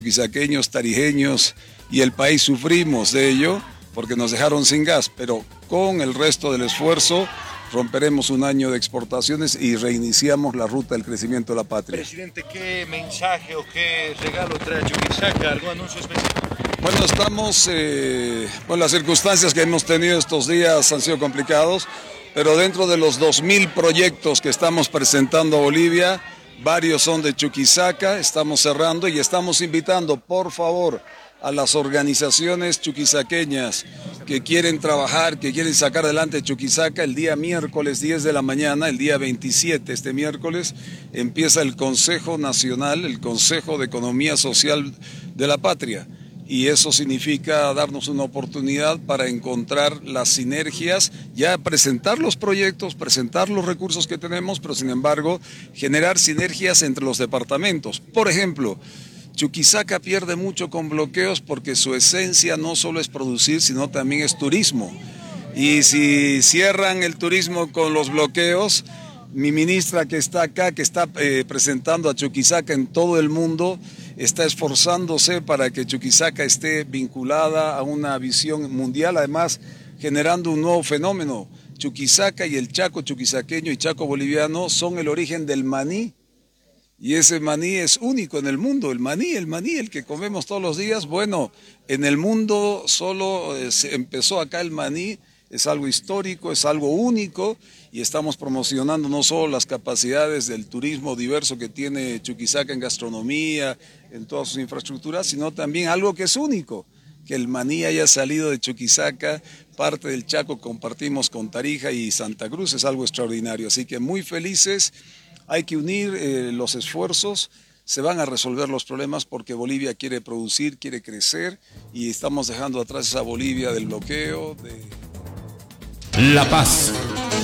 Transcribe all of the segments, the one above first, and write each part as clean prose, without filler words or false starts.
Chuquisaqueños, tarijeños y el país sufrimos de ello porque nos dejaron sin gas, pero con el resto del esfuerzo romperemos un año de exportaciones y reiniciamos la ruta del crecimiento de la patria. Presidente, ¿qué mensaje o qué regalo trae Chuquisaca? ¿Algún anuncio específico? Bueno, estamos, las circunstancias que hemos tenido estos días han sido complicados, pero dentro de los 2000 proyectos que estamos presentando a Bolivia, varios son de Chuquisaca, estamos cerrando y estamos invitando, por favor, a las organizaciones chuquisaqueñas que quieren trabajar, que quieren sacar adelante Chuquisaca. El día miércoles 10 de la mañana, el día 27, este miércoles, empieza el Consejo Nacional, el Consejo de Economía Social de la Patria. Y eso significa darnos una oportunidad para encontrar las sinergias, ya presentar los proyectos, presentar los recursos que tenemos, pero sin embargo generar sinergias entre los departamentos. Por ejemplo, Chuquisaca pierde mucho con bloqueos porque su esencia no solo es producir, sino también es turismo. Y si cierran el turismo con los bloqueos, mi ministra que está acá, que está presentando a Chuquisaca en todo el mundo, está esforzándose para que Chuquisaca esté vinculada a una visión mundial, además generando un nuevo fenómeno. Chuquisaca y el Chaco chuquisaqueño y Chaco boliviano son el origen del maní, y ese maní es único en el mundo, el maní, el que comemos todos los días. Bueno, en el mundo solo se empezó acá el maní, es algo histórico, es algo único, y estamos promocionando no solo las capacidades del turismo diverso que tiene Chuquisaca en gastronomía, en todas sus infraestructuras, sino también algo que es único, que el maní haya salido de Chuquisaca, parte del Chaco compartimos con Tarija y Santa Cruz, es algo extraordinario, así que muy felices. Hay que unir los esfuerzos, se van a resolver los problemas porque Bolivia quiere producir, quiere crecer y estamos dejando atrás esa Bolivia del bloqueo. La Paz.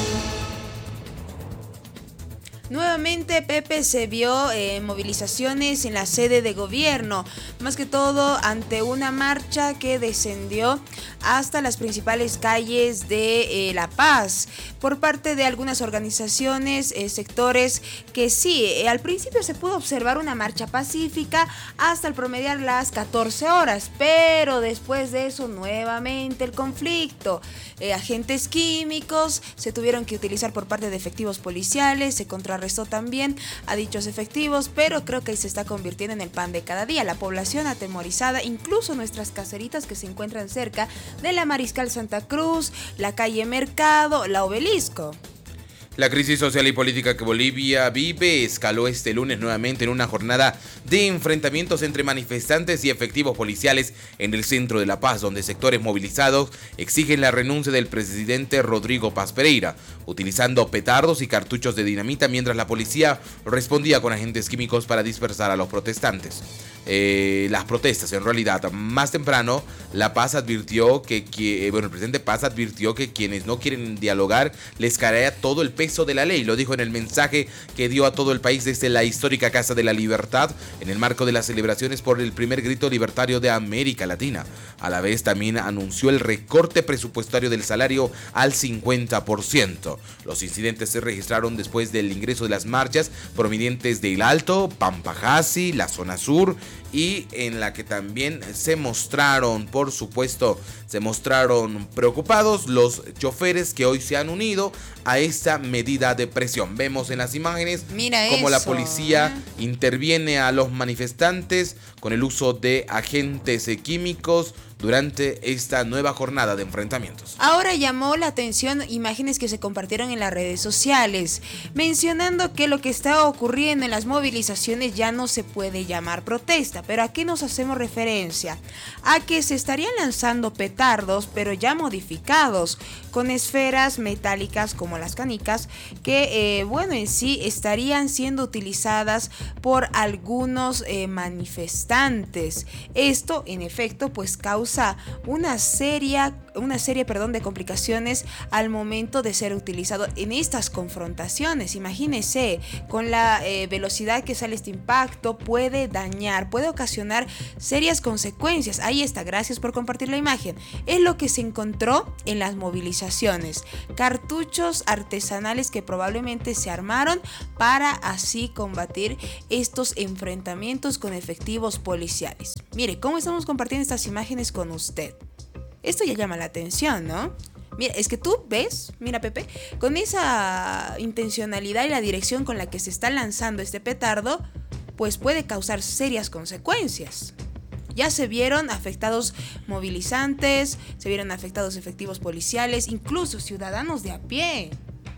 Nuevamente, Pepe, se vio movilizaciones en la sede de gobierno, más que todo ante una marcha que descendió hasta las principales calles de La Paz, por parte de algunas organizaciones, sectores que sí, al principio se pudo observar una marcha pacífica hasta el promediar las 14 horas, pero después de eso nuevamente el conflicto. Agentes químicos se tuvieron que utilizar por parte de efectivos policiales, se contrarrestó también a dichos efectivos, pero creo que se está convirtiendo en el pan de cada día. La población atemorizada, incluso nuestras caseritas que se encuentran cerca de la Mariscal Santa Cruz, la calle Mercado, la Obelisco. La crisis social y política que Bolivia vive escaló este lunes nuevamente en una jornada de enfrentamientos entre manifestantes y efectivos policiales en el centro de La Paz, donde sectores movilizados exigen la renuncia del presidente Rodrigo Paz Pereira, utilizando petardos y cartuchos de dinamita, mientras la policía respondía con agentes químicos para dispersar a los protestantes. Las protestas, en realidad, más temprano, el presidente Paz advirtió que quienes no quieren dialogar les caerá todo el peso de la ley. Lo dijo en el mensaje que dio a todo el país desde la histórica Casa de la Libertad en el marco de las celebraciones por el primer grito libertario de América Latina. A la vez también anunció el recorte presupuestario del salario al 50%. Los incidentes se registraron después del ingreso de las marchas provenientes de El Alto, Pampajasi, la zona sur, y en la que también se mostraron preocupados los choferes que hoy se han unido a esta medida de presión. Vemos en las imágenes cómo la policía interviene a los manifestantes con el uso de agentes químicos durante esta nueva jornada de enfrentamientos. Ahora llamó la atención imágenes que se compartieron en las redes sociales, mencionando que lo que está ocurriendo en las movilizaciones ya no se puede llamar protesta. Pero ¿a qué nos hacemos referencia? A que se estarían lanzando petardos, pero ya modificados, con esferas metálicas como las canicas, que en sí estarían siendo utilizadas por algunos manifestantes. Esto, en efecto, pues causa causa una serie de complicaciones al momento de ser utilizado en estas confrontaciones. Imagínense, con la velocidad que sale este impacto, puede dañar, puede ocasionar serias consecuencias. Ahí está, gracias por compartir la imagen. Es lo que se encontró en las movilizaciones. Cartuchos artesanales que probablemente se armaron para así combatir estos enfrentamientos con efectivos policiales. Mire, cómo estamos compartiendo estas imágenes con usted. Esto ya llama la atención, ¿no? Mira, es que tú ves, mira Pepe, con esa intencionalidad y la dirección con la que se está lanzando este petardo, pues puede causar serias consecuencias. Ya se vieron afectados movilizantes, se vieron afectados efectivos policiales, incluso ciudadanos de a pie.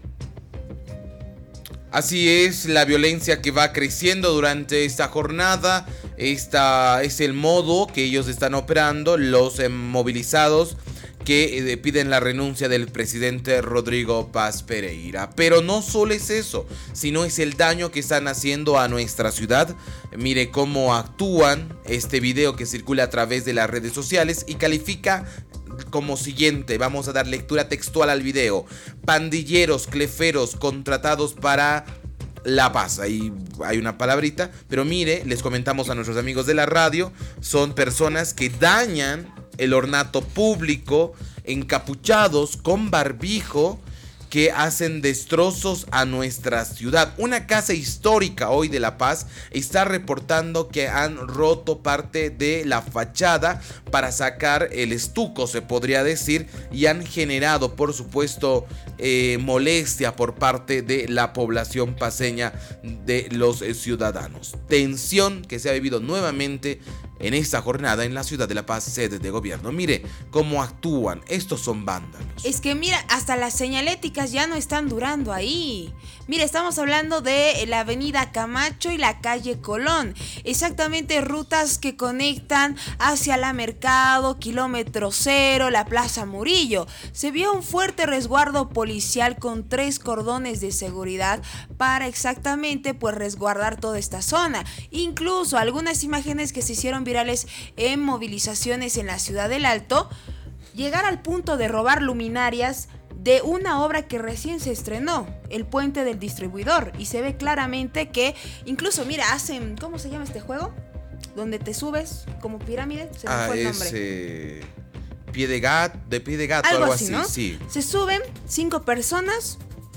Así es, la violencia que va creciendo durante esta jornada. Esta es el modo que ellos están operando, los movilizados que piden la renuncia del presidente Rodrigo Paz Pereira. Pero no solo es eso, sino es el daño que están haciendo a nuestra ciudad. Mire cómo actúan. Este video que circula a través de las redes sociales y califica como siguiente. Vamos a dar lectura textual al video. Pandilleros, cleferos contratados para la paz. Ahí hay una palabrita, pero mire, les comentamos a nuestros amigos de la radio, son personas que dañan el ornato público, encapuchados con barbijo, que hacen destrozos a nuestra ciudad. Una casa histórica hoy de La Paz está reportando que han roto parte de la fachada para sacar el estuco, se podría decir, y han generado, por supuesto, molestia por parte de la población paceña, de los ciudadanos. Tensión que se ha vivido nuevamente en esta jornada en la ciudad de La Paz, sede de gobierno. Mire cómo actúan, estos son vándalos. Es que mira, hasta las señaléticas ya no están durando ahí. Mira, estamos hablando de la avenida Camacho y la calle Colón. Exactamente, rutas que conectan hacia la Mercado, Kilómetro Cero, la Plaza Murillo. Se vio un fuerte resguardo policial con 3 cordones de seguridad para exactamente pues resguardar toda esta zona. Incluso algunas imágenes que se hicieron virales en movilizaciones en la ciudad del Alto, llegar al punto de robar luminarias de una obra que recién se estrenó, el puente del distribuidor, y se ve claramente que incluso, mira, hacen, ¿cómo se llama este juego? Donde te subes como pirámide, se me fue el nombre. Pie de gato, algo así, ¿no? Sí. Se suben 5 personas.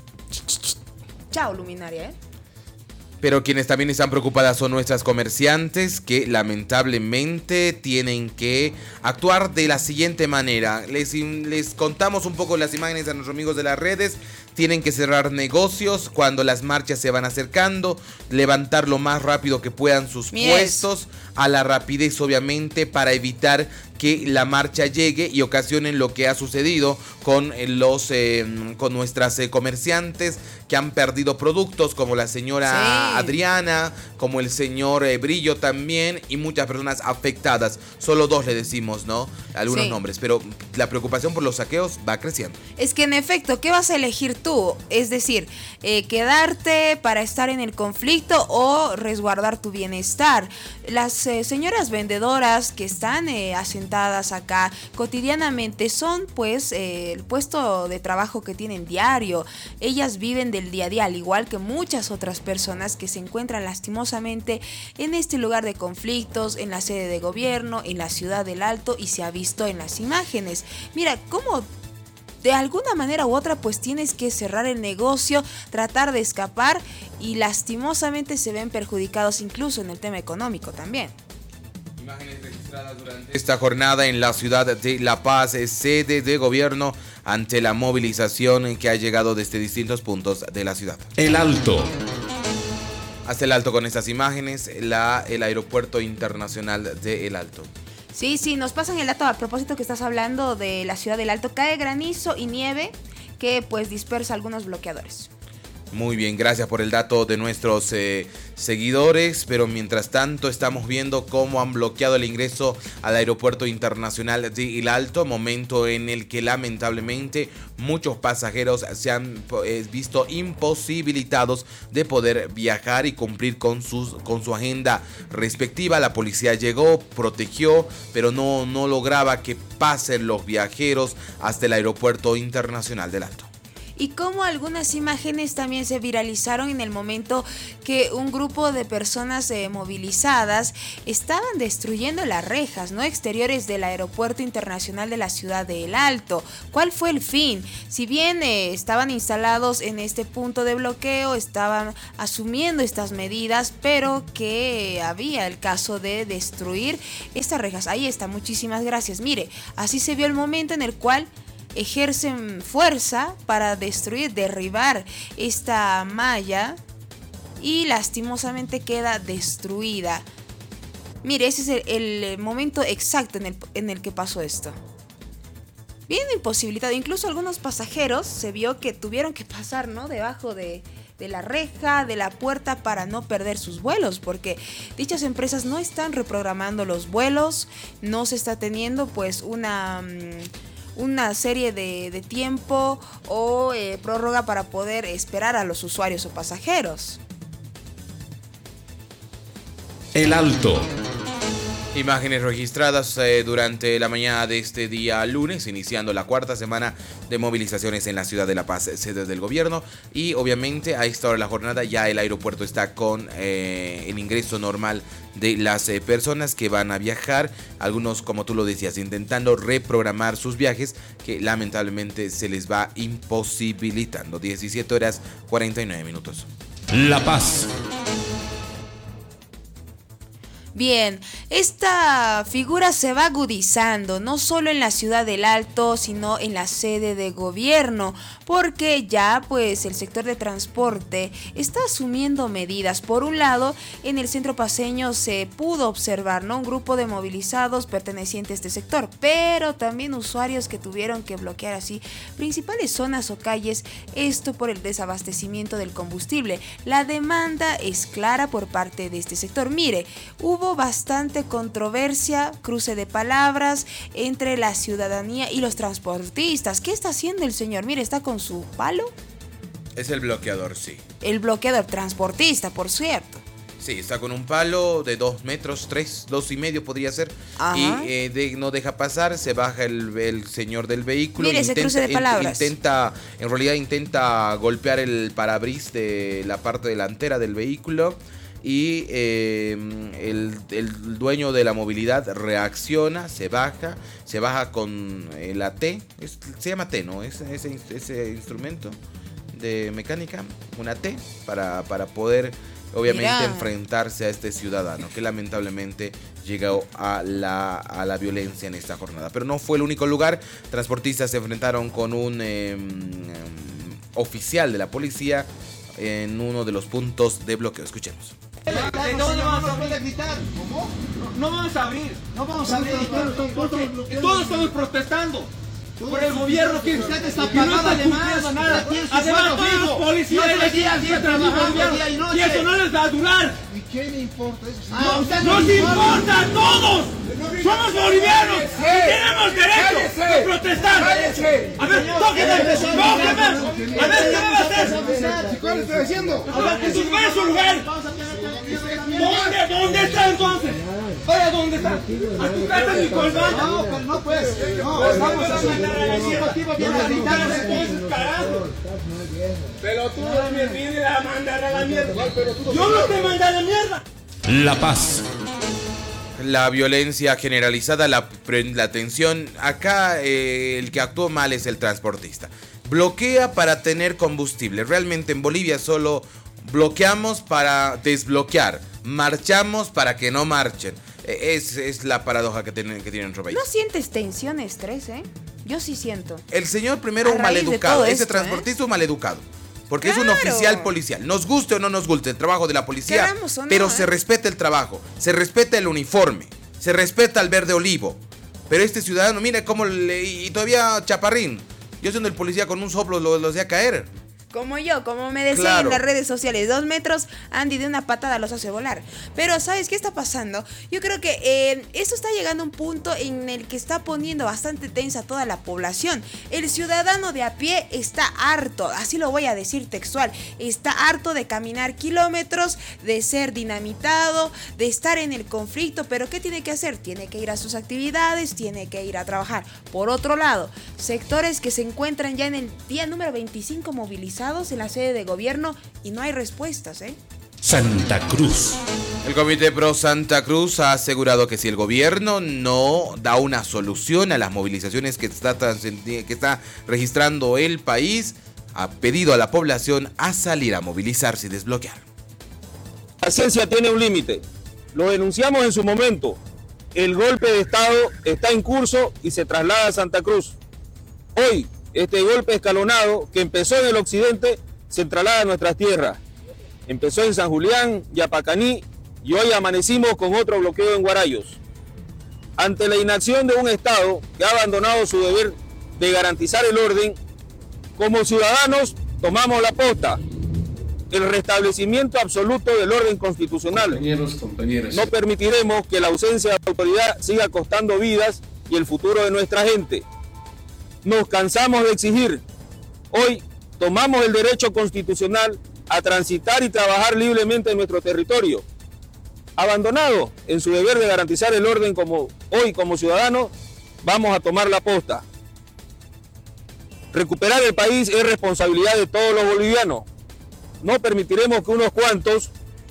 Chao, luminaria, ¿eh? Pero quienes también están preocupadas son nuestras comerciantes, que lamentablemente tienen que actuar de la siguiente manera. Les contamos un poco las imágenes a nuestros amigos de las redes. Tienen que cerrar negocios cuando las marchas se van acercando, levantar lo más rápido que puedan sus puestos, a la rapidez obviamente, para evitar que la marcha llegue y ocasionen lo que ha sucedido con con nuestras comerciantes que han perdido productos, como la señora Adriana, como el señor Brillo también, y muchas personas afectadas. Solo 2 le decimos, ¿no? Algunos nombres, pero la preocupación por los saqueos va creciendo. Es que en efecto, ¿qué vas a elegir tú? Es decir, quedarte para estar en el conflicto o resguardar tu bienestar. Las señoras vendedoras que están asentadas acá cotidianamente son pues el puesto de trabajo que tienen diario. Ellas viven del día a día, al igual que muchas otras personas que se encuentran lastimosamente en este lugar de conflictos, en la sede de gobierno, en la ciudad del Alto, y se ha visto en las imágenes. Mira cómo de alguna manera u otra pues tienes que cerrar el negocio, tratar de escapar, y lastimosamente se ven perjudicados incluso en el tema económico también. Imágenes registradas durante esta jornada en la ciudad de La Paz, sede de gobierno, ante la movilización que ha llegado desde distintos puntos de la ciudad. El Alto. Hasta el Alto con estas imágenes, el aeropuerto internacional de El Alto. Sí, nos pasan el dato a propósito que estás hablando de la ciudad del Alto. Cae granizo y nieve que pues dispersa algunos bloqueadores. Muy bien, gracias por el dato de nuestros seguidores, pero mientras tanto estamos viendo cómo han bloqueado el ingreso al aeropuerto internacional de El Alto, momento en el que lamentablemente muchos pasajeros se han visto imposibilitados de poder viajar y cumplir con su agenda respectiva. La policía llegó, protegió, pero no lograba que pasen los viajeros hasta el aeropuerto internacional del Alto. Y como algunas imágenes también se viralizaron en el momento que un grupo de personas movilizadas estaban destruyendo las rejas, ¿no?, exteriores del aeropuerto internacional de la ciudad de El Alto. ¿Cuál fue el fin? Si bien estaban instalados en este punto de bloqueo, estaban asumiendo estas medidas, pero que había el caso de destruir estas rejas. Ahí está, muchísimas gracias. Mire, así se vio el momento en el cual ejercen fuerza para derribar esta malla y lastimosamente queda destruida. Mire, ese es el momento exacto en el que pasó esto. Bien imposibilitado, incluso algunos pasajeros se vio que tuvieron que pasar, ¿no?, debajo de la reja, de la puerta, para no perder sus vuelos, porque dichas empresas no están reprogramando los vuelos, no se está teniendo pues una serie de tiempo o prórroga para poder esperar a los usuarios o pasajeros. El Alto. Imágenes registradas durante la mañana de este día lunes, iniciando la cuarta semana de movilizaciones en la ciudad de La Paz, sede del gobierno. Y obviamente a esta hora de la jornada ya el aeropuerto está con el ingreso normal de las personas que van a viajar. Algunos, como tú lo decías, intentando reprogramar sus viajes, que lamentablemente se les va imposibilitando. 17 horas 49 minutos. La Paz. Bien, esta figura se va agudizando no solo en la ciudad del Alto, sino en la sede de gobierno, porque ya pues el sector de transporte está asumiendo medidas. Por un lado, en el centro paceño se pudo observar, ¿no?, un grupo de movilizados pertenecientes a este sector, pero también usuarios que tuvieron que bloquear así principales zonas o calles, esto por el desabastecimiento del combustible. La demanda es clara por parte de este sector. Mire, hubo bastante controversia, cruce de palabras entre la ciudadanía y los transportistas. ¿Qué está haciendo el señor? Mire, está con su palo. Es el bloqueador, sí. El bloqueador transportista, por cierto. Sí, está con un palo de 2 metros, 3, 2,5 podría ser. Ajá. Y no deja pasar, se baja el señor del vehículo. Mire, ese cruce de palabras. En realidad intenta golpear el parabrisas de la parte delantera del vehículo. Y el dueño de la movilidad reacciona, se baja con la T, se llama T, ¿no? Ese instrumento de mecánica, una T, para poder obviamente enfrentarse a este ciudadano que lamentablemente llegó a la violencia en esta jornada. Pero no fue el único lugar. Transportistas se enfrentaron con un oficial de la policía en uno de los puntos de bloqueo. Escuchemos. ¿Dónde vamos a gritar? ¿Cómo? No vamos a abrir. No vamos a abrir. Todos estamos protestando por el gobierno que usted está pagando, además nada. Además todos los policías y eso no les va a durar. ¿Y qué le importa eso? ¡Nos importa a todos! ¡Somos bolivianos! ¡Tenemos derecho a protestar! A ver, tóqueme. A ver, ¿qué me va a hacer? ¿Cuál estoy haciendo? A ver, ¿cuál es su lugar? ¿Dónde está entonces? Vaya, ¿dónde está? ¿A tu casa mi colmán? No, pero no pues. No, vamos a mandar a la sierra. Viene a gritar entonces, carajo. Pero tú no me vienes a mandar a la mierda. Yo no te mandé a la mierda. La Paz. La violencia generalizada, la tensión. Acá el que actuó mal es el transportista. Bloquea para tener combustible. Realmente en Bolivia solo bloqueamos para desbloquear. Marchamos para que no marchen. Es la paradoja que tiene nuestro país. ¿No sientes tensión, estrés, Yo sí siento. El señor primero un maleducado. Ese transportista un maleducado. Porque es un oficial policial. Nos guste o no nos guste el trabajo de la policía, no, pero se respeta el trabajo, se respeta el uniforme, se respeta el verde olivo. Pero este ciudadano, mira cómo y todavía chaparrín. Yo siendo el policía con un soplo lo hacía caer. Como yo, como me decían Claro. en las redes sociales, 2 metros, Andy de una patada los hace volar. Pero ¿sabes qué está pasando? Yo creo que esto está llegando a un punto en el que está poniendo bastante tensa a toda la población. El ciudadano de a pie está harto, así lo voy a decir textual, está harto de caminar kilómetros, de ser dinamitado, de estar en el conflicto, pero ¿qué tiene que hacer? Tiene que ir a sus actividades, tiene que ir a trabajar. Por otro lado, sectores que se encuentran ya en el día número 25 movilizados en la sede de gobierno y no hay respuestas, Santa Cruz. El Comité Pro Santa Cruz ha asegurado que si el gobierno no da una solución a las movilizaciones que está registrando el país, ha pedido a la población a salir a movilizarse y desbloquear. La ciencia tiene un límite. Lo denunciamos en su momento. El golpe de Estado está en curso y se traslada a Santa Cruz. Hoy, este golpe escalonado que empezó en el occidente se traslada a nuestras tierras. Empezó en San Julián, Yapacaní y hoy amanecimos con otro bloqueo en Guarayos. Ante la inacción de un Estado que ha abandonado su deber de garantizar el orden, como ciudadanos tomamos la posta. El restablecimiento absoluto del orden constitucional. Compañeros. No permitiremos que la ausencia de autoridad siga costando vidas y el futuro de nuestra gente. Nos cansamos de exigir. Hoy tomamos el derecho constitucional a transitar y trabajar libremente en nuestro territorio. Abandonados en su deber de garantizar el orden hoy como ciudadanos, vamos a tomar la posta. Recuperar el país es responsabilidad de todos los bolivianos. No permitiremos que unos cuantos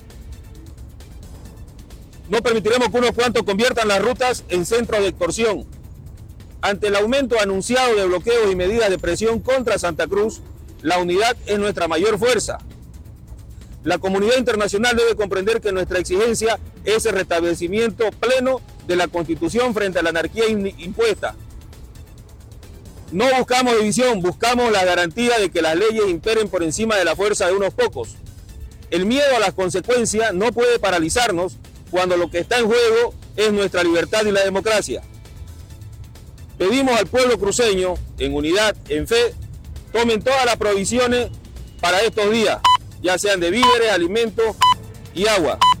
conviertan las rutas en centros de extorsión. Ante el aumento anunciado de bloqueos y medidas de presión contra Santa Cruz, la unidad es nuestra mayor fuerza. La comunidad internacional debe comprender que nuestra exigencia es el restablecimiento pleno de la Constitución frente a la anarquía impuesta. No buscamos división, buscamos la garantía de que las leyes imperen por encima de la fuerza de unos pocos. El miedo a las consecuencias no puede paralizarnos cuando lo que está en juego es nuestra libertad y la democracia. Pedimos al pueblo cruceño, en unidad, en fe, tomen todas las provisiones para estos días, ya sean de víveres, alimentos y agua.